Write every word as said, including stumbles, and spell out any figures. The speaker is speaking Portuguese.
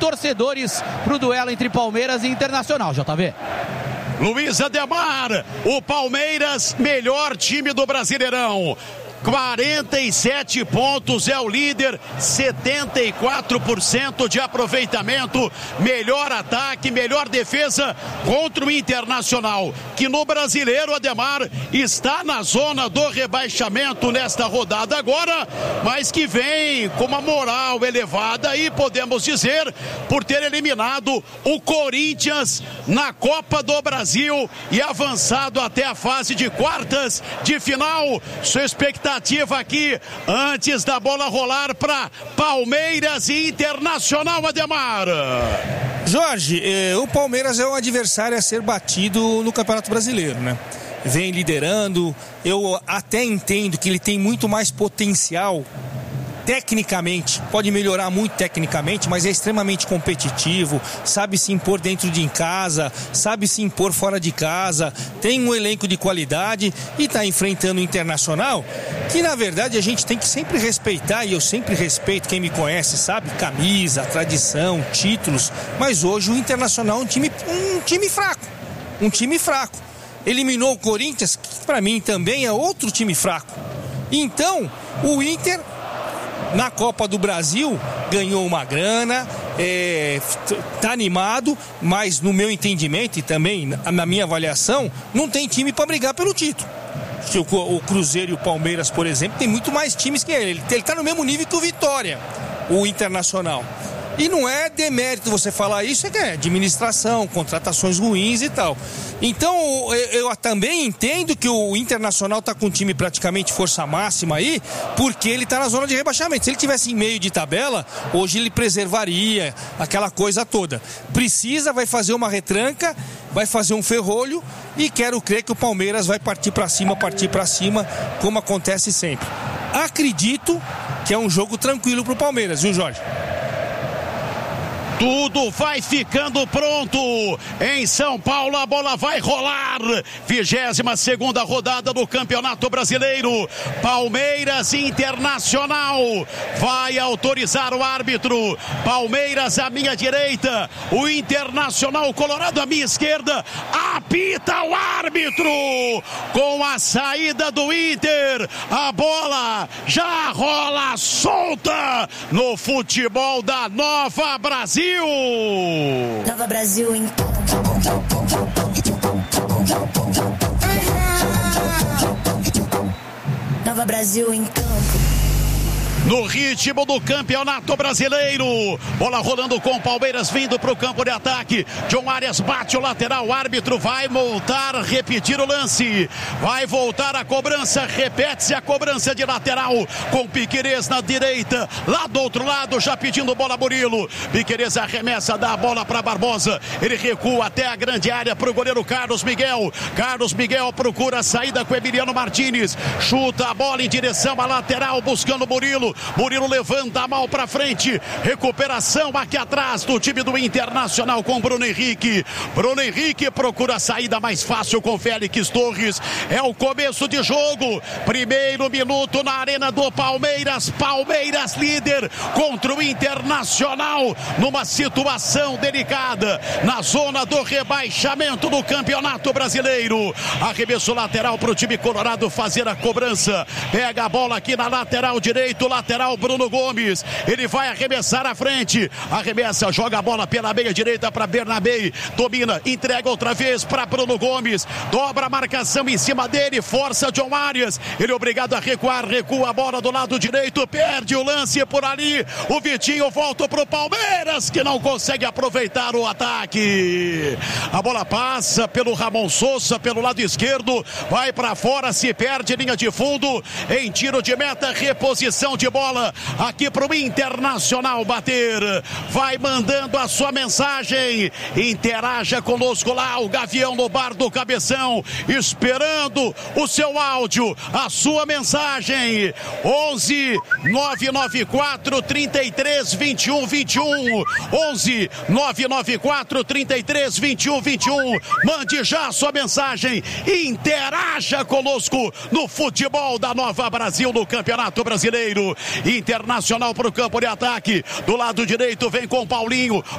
torcedores para o duelo entre Palmeiras e Internacional. J V. Luiz Ademar, o Palmeiras, melhor time do Brasileirão. quarenta e sete pontos, é o líder, setenta e quatro por cento de aproveitamento, melhor ataque, melhor defesa contra o Internacional, que no Brasileiro, Ademar, está na zona do rebaixamento nesta rodada agora, mas que vem com uma moral elevada e podemos dizer, por ter eliminado o Corinthians na Copa do Brasil e avançado até a fase de quartas de final. Sua expectativa aqui antes da bola rolar para Palmeiras e Internacional, Ademar. Jorge, eh, o Palmeiras é um adversário a ser batido no Campeonato Brasileiro, né? Vem liderando, eu até entendo que ele tem muito mais potencial tecnicamente, pode melhorar muito tecnicamente, mas é extremamente competitivo, sabe se impor dentro de em casa, sabe se impor fora de casa, tem um elenco de qualidade e está enfrentando o Internacional, que na verdade a gente tem que sempre respeitar, e eu sempre respeito, quem me conhece sabe, camisa, tradição, títulos, mas hoje o Internacional é um time, um time fraco, um time fraco. Eliminou o Corinthians, que para mim também é outro time fraco. Então, o Inter na Copa do Brasil ganhou uma grana, é, tá animado, mas no meu entendimento e também na minha avaliação, não tem time para brigar pelo título. O, o Cruzeiro e o Palmeiras, por exemplo, tem muito mais times que ele. Ele tá no mesmo nível que o Vitória, o Internacional. E não é demérito você falar isso, é que é administração, contratações ruins e tal. Então, eu, eu também entendo que o Internacional está com um time praticamente força máxima aí, porque ele está na zona de rebaixamento. Se ele tivesse em meio de tabela, hoje ele preservaria aquela coisa toda. Precisa, vai fazer uma retranca, vai fazer um ferrolho e quero crer que o Palmeiras vai partir para cima, partir para cima, como acontece sempre. Acredito que é um jogo tranquilo para o Palmeiras, viu, Jorge? Tudo vai ficando pronto em São Paulo, a bola vai rolar. vigésima segunda rodada do Campeonato Brasileiro. Palmeiras Internacional. Vai autorizar o árbitro. Palmeiras à minha direita, o Internacional Colorado à minha esquerda. Apita o árbitro. Com a saída do Inter, a bola já rola solta no futebol da Nova Brasil. Nova Brasil em Nova Brasil em campo. No ritmo do Campeonato Brasileiro, bola rolando com o Palmeiras vindo para o campo de ataque. John Arias bate o lateral, o árbitro vai voltar, repetir o lance, vai voltar a cobrança, repete-se a cobrança de lateral com Piquerez na direita, lá do outro lado já pedindo bola Murilo. Piquerez arremessa, dá a bola para Barbosa, ele recua até a grande área para o goleiro Carlos Miguel. Carlos Miguel procura a saída com Emiliano Martins, chuta a bola em direção à lateral buscando Murilo. Murilo levanta a mão para frente, recuperação aqui atrás do time do Internacional com Bruno Henrique. Bruno Henrique procura a saída mais fácil com Félix Torres. É o começo de jogo, primeiro minuto na arena do Palmeiras. Palmeiras líder contra o Internacional numa situação delicada na zona do rebaixamento do Campeonato Brasileiro. Arremesso lateral para o time colorado fazer a cobrança, pega a bola aqui na lateral direito, lateral Bruno Gomes, ele vai arremessar à frente, arremessa, joga a bola pela meia direita para Bernabé, domina, entrega outra vez para Bruno Gomes, dobra a marcação em cima dele, força John Arias, ele é obrigado a recuar, recua a bola do lado direito, perde o lance por ali, o Vitinho volta pro Palmeiras que não consegue aproveitar o ataque, a bola passa pelo Ramon Sousa, pelo lado esquerdo, vai para fora, se perde linha de fundo, em tiro de meta, reposição de bola aqui para o Internacional bater, vai mandando a sua mensagem, interaja conosco lá, o Gavião no bar do Cabeção, esperando o seu áudio, a sua mensagem, onze nove nove quatro, trinta e três, vinte e um, vinte e um, onze nove nove quatro, trinta e três, vinte e um, vinte e um, mande já a sua mensagem, interaja conosco no futebol da Nova Brasil no Campeonato Brasileiro. Internacional para o campo de ataque, do lado direito vem com Paulinho,